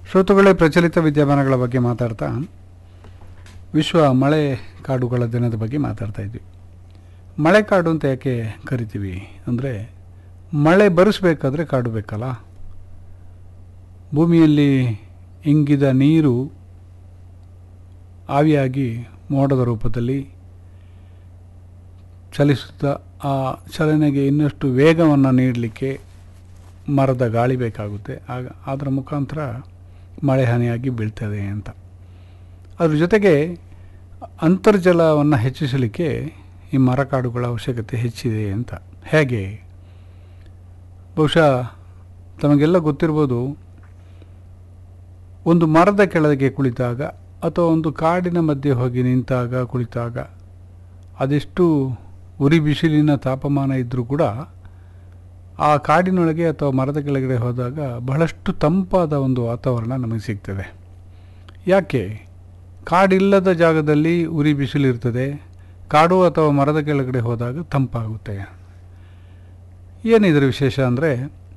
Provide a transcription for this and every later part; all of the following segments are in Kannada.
ಶ್ರೋತೃಗಳೇ, ಪ್ರಚಲಿತ ವಿದ್ಯಮಾನಗಳ ಬಗ್ಗೆ ಮಾತಾಡ್ತಾ ವಿಶ್ವ ಮಳೆ ಕಾಡುಗಳ ದಿನದ ಬಗ್ಗೆ ಮಾತಾಡ್ತಾ ಇದ್ವಿ. ಮಳೆ ಕಾಡು ಅಂತ ಯಾಕೆ ಕರಿತೀವಿ ಅಂದರೆ, ಮಳೆ ಬರಿಸಬೇಕಾದ್ರೆ ಕಾಡು ಬೇಕಲ್ಲ. ಭೂಮಿಯಲ್ಲಿ ಇಂಗಿದ ನೀರು ಆವಿಯಾಗಿ ಮೋಡದ ರೂಪದಲ್ಲಿ ಚಲಿಸುತ್ತಾ ಆ ಚಲನೆಗೆ ಇನ್ನಷ್ಟು ವೇಗವನ್ನು ನೀಡಲಿಕ್ಕೆ ಮರದ ಗಾಳಿ ಬೇಕಾಗುತ್ತೆ. ಆಗ ಅದರ ಮುಖಾಂತರ ಮಳೆ ಹಾನಿಯಾಗಿ ಬೀಳ್ತದೆ ಅಂತ. ಅದ್ರ ಜೊತೆಗೆ ಅಂತರ್ಜಲವನ್ನು ಹೆಚ್ಚಿಸಲಿಕ್ಕೆ ಈ ಮರಕಾಡುಗಳ ಅವಶ್ಯಕತೆ ಹೆಚ್ಚಿದೆ ಅಂತ. ಹೇಗೆ? ಬಹುಶಃ ತಮಗೆಲ್ಲ ಗೊತ್ತಿರ್ಬೋದು, ಒಂದು ಮರದ ಕೆಳಗೆ ಕುಳಿತಾಗ ಅಥವಾ ಒಂದು ಕಾಡಿನ ಮಧ್ಯೆ ಹೋಗಿ ನಿಂತಾಗ ಕುಳಿತಾಗ ಅದೆಷ್ಟು ಉರಿ ಬಿಸಿಲಿನ ತಾಪಮಾನ ಇದ್ದರೂ ಕೂಡ ಆ ಕಾಡಿನೊಳಗೆ ಅಥವಾ ಮರದ ಕೆಳಗಡೆ ಹೋದಾಗ ಬಹಳಷ್ಟು ತಂಪಾದ ಒಂದು ವಾತಾವರಣ ನಮಗೆ ಸಿಗ್ತದೆ. ಯಾಕೆ? ಕಾಡಿಲ್ಲದ ಜಾಗದಲ್ಲಿ ಉರಿ ಬಿಸಿಲಿರ್ತದೆ, ಕಾಡು ಅಥವಾ ಮರದ ಕೆಳಗಡೆ ಹೋದಾಗ ತಂಪಾಗುತ್ತೆ. ಏನಿದ್ರ ವಿಶೇಷ ಅಂದರೆ,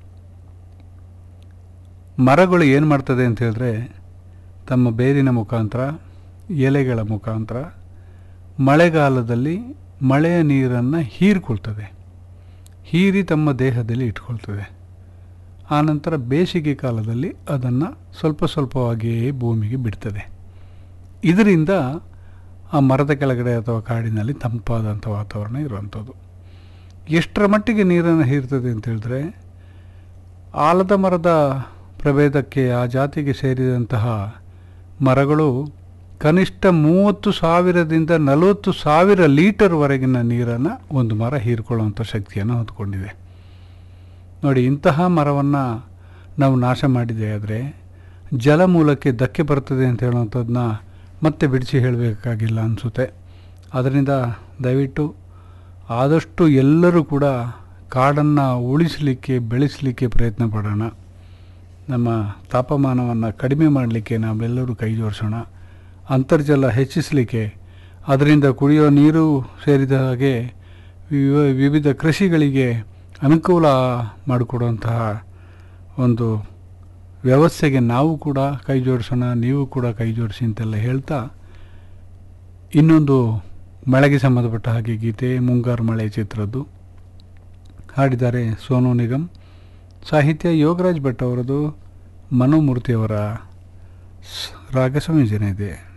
ಮರಗಳು ಏನು ಮಾಡ್ತದೆ ಅಂತ ಹೇಳಿದ್ರೆ, ತಮ್ಮ ಬೇರಿನ ಮುಖಾಂತರ, ಎಲೆಗಳ ಮುಖಾಂತರ ಮಳೆಗಾಲದಲ್ಲಿ ಮಳೆಯ ನೀರನ್ನು ಹೀರಿಕೊಳ್ತದೆ, ಹೀರಿ ತಮ್ಮ ದೇಹದಲ್ಲಿ ಇಟ್ಕೊಳ್ತದೆ. ಆನಂತರ ಬೇಸಿಗೆ ಕಾಲದಲ್ಲಿ ಅದನ್ನು ಸ್ವಲ್ಪ ಸ್ವಲ್ಪವಾಗಿಯೇ ಭೂಮಿಗೆ ಬಿಡ್ತದೆ. ಇದರಿಂದ ಆ ಮರದ ಕೆಳಗಡೆ ಅಥವಾ ಕಾಡಿನಲ್ಲಿ ತಂಪಾದಂಥ ವಾತಾವರಣ ಇರುವಂಥದ್ದು. ಎಷ್ಟರ ಮಟ್ಟಿಗೆ ನೀರನ್ನು ಹೀರ್ತದೆ ಅಂತ ಹೇಳಿದ್ರೆ, ಆಲದ ಮರದ ಪ್ರಭೇದಕ್ಕೆ, ಆ ಜಾತಿಗೆ ಸೇರಿದಂತಹ ಮರಗಳು ಕನಿಷ್ಠ 30,000ದಿಂದ 40,000 ಲೀಟರ್ವರೆಗಿನ ನೀರನ್ನು ಒಂದು ಮರ ಹೀರ್ಕೊಳ್ಳುವಂಥ ಶಕ್ತಿಯನ್ನು ಹೊಂದ್ಕೊಂಡಿದೆ. ನೋಡಿ, ಇಂತಹ ಮರವನ್ನು ನಾವು ನಾಶ ಮಾಡಿದೆ ಆದರೆ ಜಲಮೂಲಕ್ಕೆ ಧಕ್ಕೆ ಬರ್ತದೆ ಅಂತ ಹೇಳುವಂಥದ್ದನ್ನ ಮತ್ತೆ ಬಿಡಿಸಿ ಹೇಳಬೇಕಾಗಿಲ್ಲ ಅನಿಸುತ್ತೆ. ಅದರಿಂದ ದಯವಿಟ್ಟು ಆದಷ್ಟು ಎಲ್ಲರೂ ಕೂಡ ಕಾಡನ್ನು ಉಳಿಸಲಿಕ್ಕೆ, ಬೆಳೆಸಲಿಕ್ಕೆ ಪ್ರಯತ್ನ ಪಡೋಣ. ನಮ್ಮ ತಾಪಮಾನವನ್ನು ಕಡಿಮೆ ಮಾಡಲಿಕ್ಕೆ ನಾವೆಲ್ಲರೂ ಕೈ ಜೋಡಿಸೋಣ. ಅಂತರ್ಜಲ ಹೆಚ್ಚಿಸಲಿಕ್ಕೆ, ಅದರಿಂದ ಕುಡಿಯೋ ನೀರು ಸೇರಿದ ಹಾಗೆ ವಿವಿಧ ಕೃಷಿಗಳಿಗೆ ಅನುಕೂಲ ಮಾಡಿಕೊಡುವಂತಹ ಒಂದು ವ್ಯವಸ್ಥೆಗೆ ನಾವು ಕೂಡ ಕೈ ಜೋಡಿಸೋಣ, ನೀವು ಕೂಡ ಕೈ ಜೋಡಿಸಿ ಅಂತೆಲ್ಲ ಹೇಳ್ತಾ, ಇನ್ನೊಂದು ಮಳೆಗೆ ಸಂಬಂಧಪಟ್ಟ ಹಾಗೆ ಗೀತೆ ಮುಂಗಾರು ಮಳೆ ಚಿತ್ರದ್ದು. ಹಾಡಿದ್ದಾರೆ ಸೋನು ನಿಗಮ್, ಸಾಹಿತ್ಯ ಯೋಗರಾಜ್ ಭಟ್ ಅವರದು, ಮನೋಮೂರ್ತಿಯವರ ರಾಗ ಸಂಯೋಜನೆ ಇದೆ.